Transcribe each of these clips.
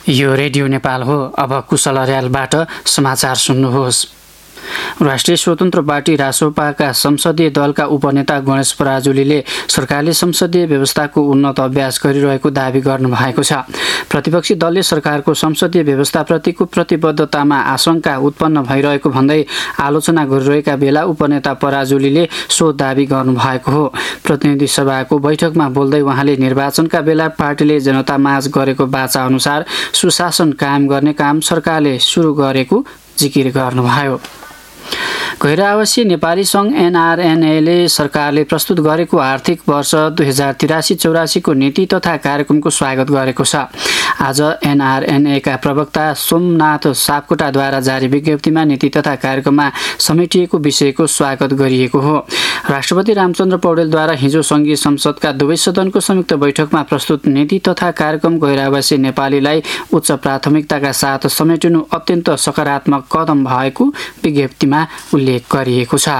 यो रेडियो नेपाल हो। अब कुशल अर्यालबाट समाचार सुन्नुहोस्। राष्ट्रिय स्वतन्त्र पार्टी रासोपाका संसदीय दलका उपनेता गणेश पराजुलीले सरकारले संसदीय व्यवस्थाको उन्नत अभ्यास गरिरहेको दावी गर्नुभएको छ। प्रतिपक्षी दलले सरकारको संसदीय व्यवस्थाप्रतिको प्रतिबद्धतामा आशंका उत्पन्न भइरहेको भन्दै आलोचना गरिरहेका बेला उपनेता पराजुलीले सो दावी गर्नुभएको हो। प्रतिनिधि सभाको बैठकमा बोल्दै उहाँले निर्वाचनका बेला पार्टीले जनतामाझ गरेको वाचा अनुसार सुशासन कायम गर्ने काम सरकारले सुरु गरेको जिकिर गर्नुभयो। गैर आवासीय नेपाली सङ्घ एनआरएनएले सरकारले प्रस्तुत गरेको आर्थिक वर्ष 2083-84 को नीति तथा कार्यक्रमको स्वागत गरेको छ। आज एनआरएनएका प्रवक्ता सोमनाथ सापकोटाद्वारा जारी विज्ञप्तिमा नीति तथा कार्यक्रममा समेटिएको विषयको स्वागत गरिएको हो। राष्ट्रपति रामचन्द्र पौडेलद्वारा हिजो सङ्घीय संसदका दुवै सदनको संयुक्त बैठकमा प्रस्तुत नीति तथा कार्यक्रम गैर आवासीय नेपालीलाई उच्च प्राथमिकताका साथ समेटिनु अत्यन्त सकारात्मक कदम भएको विज्ञप्तिमा उल्लेख गरिएको छ।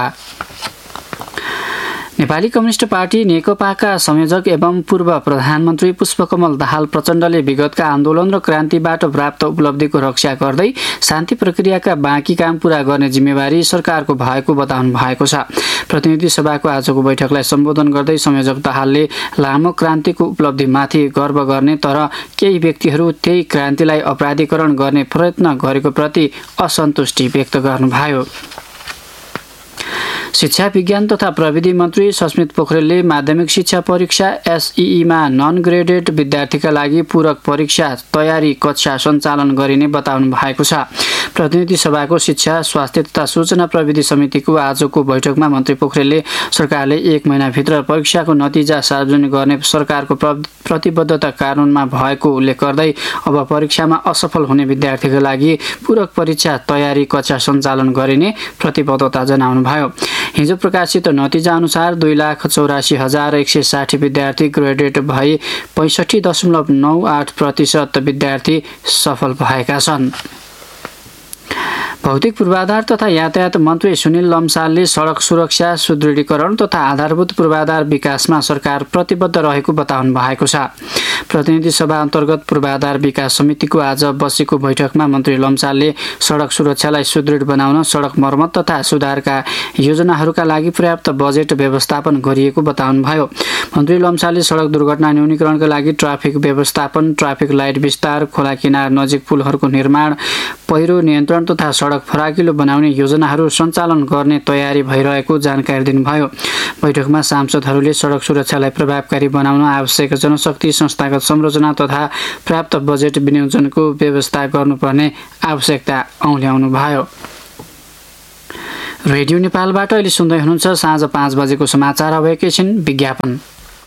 नेपाली कम्युनिस्ट पार्टी नेकपाका संयोजक एवं पूर्व प्रधानमन्त्री पुष्पकमल दाहाल प्रचण्डले विगतका आन्दोलन र क्रान्तिबाट प्राप्त उपलब्धिको रक्षा गर्दै शान्ति प्रक्रियाका बाँकी काम पूरा गर्ने जिम्मेवारी सरकारको भएको बताउनु भएको छ। प्रतिनिधि सभाको आजको बैठकलाई सम्बोधन गर्दै संयोजक दाहालले लामो क्रान्तिको उपलब्धिमाथि गर्व गर्ने तर केही व्यक्तिहरू त्यही क्रान्तिलाई अपराधीकरण गर्ने प्रयत्न गरेको प्रति असन्तुष्टि व्यक्त गर्नुभयो। शिक्षा विज्ञान तथा प्रविधि मन्त्री सस्मित पोखरेलले माध्यमिक शिक्षा परीक्षा एसईईमा नन ग्रेडेड विद्यार्थीका लागि पूरक परीक्षा तयारी कक्षा सञ्चालन गरिने बताउनु भएको छ। प्रतिनिधि सभाको शिक्षा स्वास्थ्य तथा सूचना प्रविधि समितिको आजको बैठकमा मन्त्री पोखरेलले सरकारले 1 महिनाभित्र परीक्षाको नतिजा सार्वजनिक गर्ने सरकारको प्रतिबद्धता कानुनमा भएको उल्लेख गर्दै अब परीक्षामा असफल हुने विद्यार्थीका लागि पूरक परीक्षा तयारी कक्षा सञ्चालन गरिने प्रतिबद्धता जनाउनुभयो। हिजो प्रकाशित नतिजा अनुसार 2,84,160 विद्यार्थी ग्रेडेड भई 65.98% विद्यार्थी सफल भएका छन्। भौतिक पूर्वाधार तथा यातायात मन्त्री सुनिल लम्सालले सडक सुरक्षा सुदृढीकरण तथा आधारभूत पूर्वाधार विकासमा सरकार प्रतिबद्ध रहेको बताउनु भएको छ। प्रतिनिधि सभा अन्तर्गत पूर्वाधार विकास समितिको आज बसेको बैठकमा मन्त्री लम्सालले सडक सुरक्षालाई सुदृढ बनाउन सडक मर्मत तथा सुधारका योजनाहरूका लागि पर्याप्त बजेट व्यवस्थापन गरिएको बताउनुभयो। मन्त्री लम्सालले सडक दुर्घटना न्यूनीकरणका लागि ट्राफिक व्यवस्थापन, ट्राफिक लाइट विस्तार, खोला किनार नजिक पुलहरूको निर्माण, पहिरो नियन्त्रण तथा सडक फराकिलो बनाउने योजनाहरू सञ्चालन गर्ने तयारी भइरहेको जानकारी दिनुभयो। बैठकमा सांसदहरूले सडक सुरक्षालाई प्रभावकारी बनाउन आवश्यक जनशक्ति, संस्थागत संरचना तथा पर्याप्त बजेट विनियोजनको व्यवस्था गर्नुपर्ने आवश्यकता औल्याउनुभयो। रेडियो नेपालबाट अहिले सुन्दै हुनुहुन्छ साँझ 5 बजेको समाचार। अब एकैछिन विज्ञापन।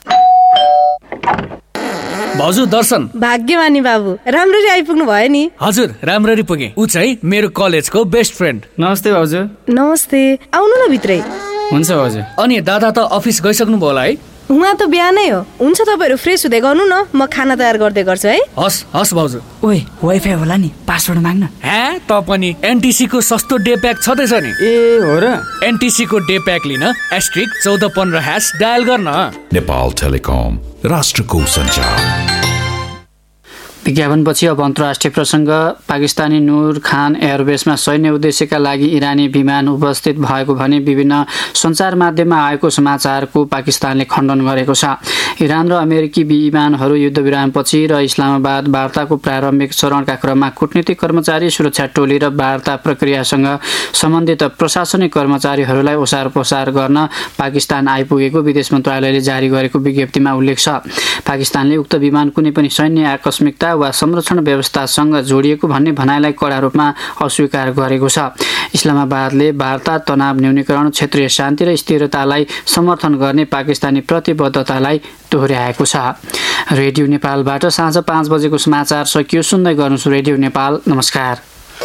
भाउजू दर्शन। भाग्यमानी बाबु, राम्ररी आइपुग्नु भयो नि। हजुर राम्ररी पुगे। ऊ चाहिँ मेरो कलेजको बेस्ट फ्रेन्ड। नमस्ते भाउजू। नमस्ते, आउनु न भित्रै। हुन्छ भाउजू। अनि दादा त अफिस गइसक्नु भयो होला है? उहाँ त बिहानै हो। हुन्छ तपाईँहरू फ्रेस हुँदै गर्नु न, म खाना तयार गर्दै गर्छु है। हस् हस् भाउजू। ओए वाइफाई होला नि, पासवर्ड माग्न। हे त पनि एनटिसी को सस्तो डे प्याक छँदैछ नि। ए हो र? एनटिसी को डे प्याक लिन *1415# डायल गर्न। नेपाल टेलिकम, राष्ट्रको सञ्चार। विज्ञापनपछि अब अन्तर्राष्ट्रिय प्रसङ्ग। पाकिस्तानी नूर खान एयरबेसमा सैन्य उद्देश्यका लागि इरानी विमान उपस्थित भएको भने विभिन्न सञ्चार माध्यममा आएको समाचारको पाकिस्तानले खण्डन गरेको छ। इरान र अमेरिकी विमानहरू युद्धविरामपछि र इस्लामाबाद वार्ताको प्रारम्भिक चरणका क्रममा कूटनीतिक कर्मचारी, सुरक्षा टोली र वार्ता प्रक्रियासँग सम्बन्धित प्रशासनिक कर्मचारीहरूलाई ओसार पसार गर्न पाकिस्तान आइपुगेको विदेश मन्त्रालयले जारी गरेको विज्ञप्तिमा उल्लेख छ। पाकिस्तानले उक्त विमान कुनै पनि सैन्य आकस्मिकता वा संरक्षण व्यवस्थासँग जोडिएको भन्ने भनाइलाई कडा रूपमा अस्वीकार गरेको छ। इस्लामाबादले वार्ता, तनाव न्यूनीकरण, क्षेत्रीय शान्ति र स्थिरतालाई समर्थन गर्ने पाकिस्तानी प्रतिबद्धतालाई दोहोर्याएको छ। रेडियो नेपालबाट साँझ 5 बजेको समाचार सकियो। सुन्दै गर्नुहोस् रेडियो नेपाल। नमस्कार।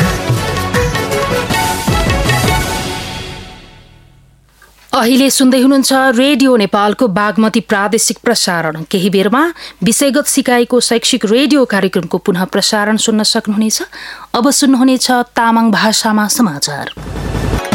अहिले सुन्दै हुनुहुन्छ रेडियो नेपालको बागमती प्रादेशिक प्रसारण। केही बेरमा विषयगत सिकाइको शैक्षिक रेडियो कार्यक्रमको पुनः प्रसारण सुन्न सक्नुहुनेछ। अब सुन्नुहुनेछ तामाङ भाषामा समाचार।